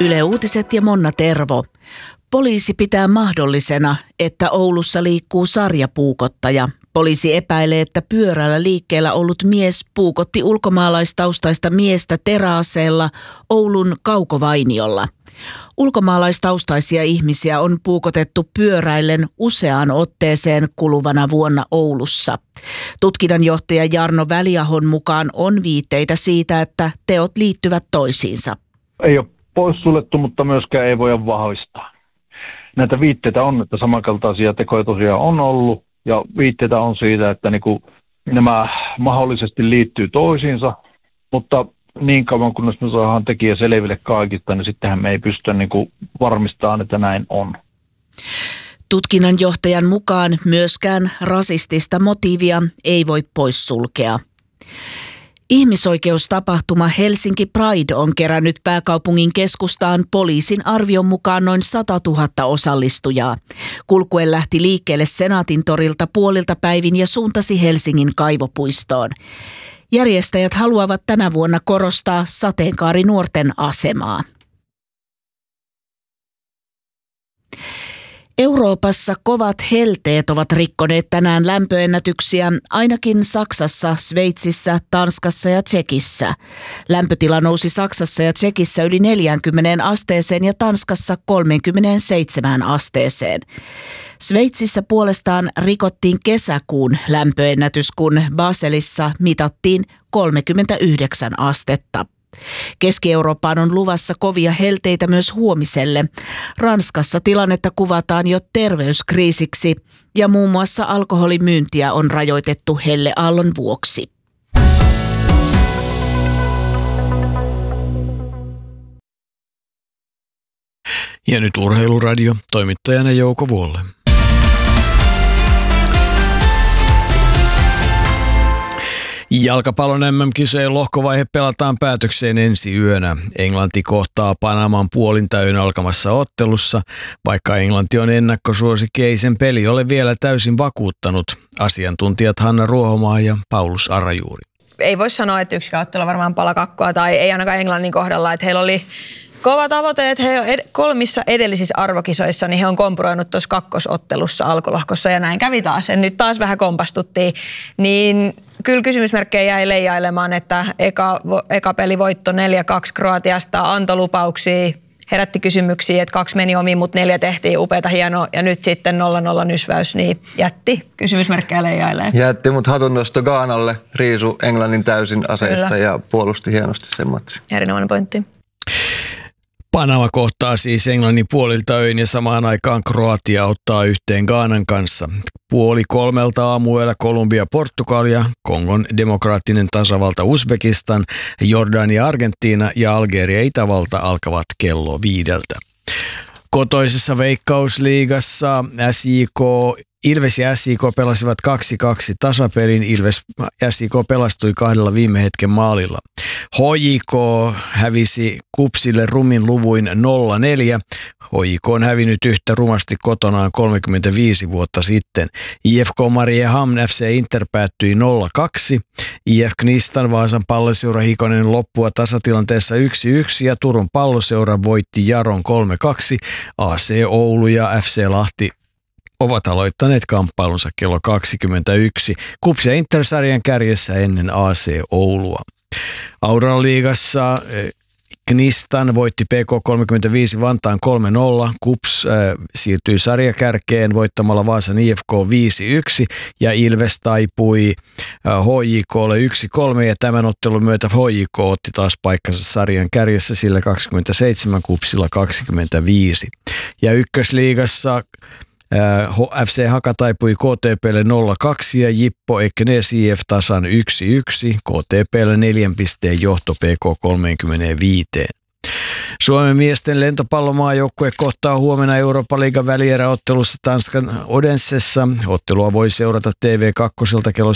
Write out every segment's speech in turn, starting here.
Yle Uutiset ja Monna Tervo. Poliisi pitää mahdollisena, että Oulussa liikkuu sarjapuukottaja. Poliisi epäilee, että pyörällä liikkeellä ollut mies puukotti ulkomaalaistaustaista miestä teräaseella Oulun Kaukovainiolla. Ulkomaalaistaustaisia ihmisiä on puukotettu pyöräillen useaan otteeseen kuluvana vuonna Oulussa. Tutkinnanjohtaja Jarno Väliahon mukaan on viitteitä siitä, että teot liittyvät toisiinsa. Ei ole poissuljettu, mutta myöskään ei voida vahvistaa. Näitä viitteitä on, että samankaltaisia tekoja tosiaan on ollut, ja viitteitä on siitä, että nämä mahdollisesti liittyy toisiinsa, mutta niin kauan kunnes me saadaan tekijä selville kaikista, niin sittenhän me ei pystytä varmistamaan, että näin on. Tutkinnanjohtajan mukaan myöskään rasistista motiivia ei voi poissulkea. Ihmisoikeustapahtuma Helsinki Pride on kerännyt pääkaupungin keskustaan poliisin arvion mukaan noin 100 000 osallistujaa. Kulkue lähti liikkeelle Senaatin torilta puolilta päivin ja suuntasi Helsingin Kaivopuistoon. Järjestäjät haluavat tänä vuonna korostaa sateenkaarinuorten asemaa. Euroopassa kovat helteet ovat rikkoneet tänään lämpöennätyksiä ainakin Saksassa, Sveitsissä, Tanskassa ja Tšekissä. Lämpötila nousi Saksassa ja Tšekissä yli 40 asteeseen ja Tanskassa 37 asteeseen. Sveitsissä puolestaan rikottiin kesäkuun lämpöennätys, kun Baselissa mitattiin 39 astetta. Keski-Eurooppaan on luvassa kovia helteitä myös huomiselle. Ranskassa tilannetta kuvataan jo terveyskriisiksi ja muun muassa alkoholimyyntiä on rajoitettu helleaallon vuoksi. Ja nyt Urheiluradio, toimittajana Jouko Vuolle. Jalkapallon MM-kisojen lohkovaihe pelataan päätökseen ensi yönä. Englanti kohtaa Panaman puolintäyön alkamassa ottelussa, vaikka Englanti on ennakkosuosikki, ei sen peli ole vielä täysin vakuuttanut. Asiantuntijat Hanna Ruohomaa ja Paulus Arajuuri. Ei voi sanoa, että yksikään ottelu varmaan palakakkoa tai ei ainakaan Englannin kohdalla, että heillä oli kova tavoite, että he kolmissa edellisissä arvokisoissa niin he on kompuroinut tuossa kakkosottelussa alkulohkossa ja näin kävi taas. Ja nyt taas vähän kompastuttiin, niin kyllä kysymysmerkkejä jäi leijailemaan, että eka peli voitto 4-2 Kroatiasta antoi lupauksia, herätti kysymyksiä, että 2 meni omiin, mutta 4 tehtiin upeata hienoa ja nyt sitten 0-0 nysväys, niin jätti kysymysmerkkejä leijailee. Jätti, mutta hatunnosto Ghanalle, riisu Englannin täysin aseista kyllä. Ja puolusti hienosti sen matsin. Erinomainen pointti. Panama kohtaa siis Englannin puolilta öin ja samaan aikaan Kroatia ottaa yhteen Ghanan kanssa. 2:30 aamuyöllä Kolumbia, Portugalia, Kongon demokraattinen tasavalta Uzbekistan, Jordania, Argentiina ja Algeria, Itävalta alkavat kello 5. Kotoisessa Veikkausliigassa Ilves ja SJK pelasivat 2-2 tasapelin. SJK pelastui 2 viime hetken maalilla. HJK hävisi KuPSille rumin luvuin 0-4. HJK on hävinnyt yhtä rumasti kotonaan 35 vuotta sitten. IFK Mariehamn FC Inter päättyi 0-2. IF Knistan Vaasan palloseura hikonen loppua tasatilanteessa 1-1 ja Turun palloseura voitti Jaron 3-2. AC Oulu ja FC Lahti ovat aloittaneet kamppailunsa kello 21. KuPS ja Inter-sarjan kärjessä ennen AC Oulua. Auraliigassa Knistan voitti PK35 Vantaan 3-0. KuPS siirtyi sarjakärkeen voittamalla Vaasan IFK 5-1 ja Ilves taipui HJK:lle 1-3 ja tämän ottelun myötä HJK otti taas paikkansa sarjan kärjessä sillä 27, KuPSilla 25. Ja ykkösliigassa FC Haka taipui KTP:lle 0-2 ja Jippo Eknes IF tasan 1-1. KTP:lle 4 pisteen johto PK 35. Suomen miesten lentopallomaajoukkue kohtaa huomenna Eurooppa-liigan välieräottelussa Tanskan Odensessa. Ottelua voi seurata TV2 kello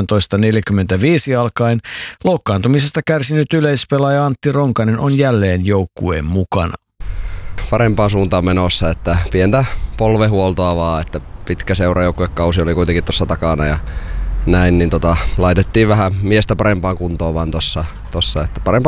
17.45 alkaen. Loukkaantumisesta kärsinyt yleispelaaja Antti Ronkanen on jälleen joukkueen mukana. Parempaan suuntaan menossa, että pientä polvehuoltoa vaan, että pitkä seurajoukkuekausi oli kuitenkin tuossa takana ja näin, niin laitettiin vähän miestä parempaan kuntoon vaan tossa että parempaan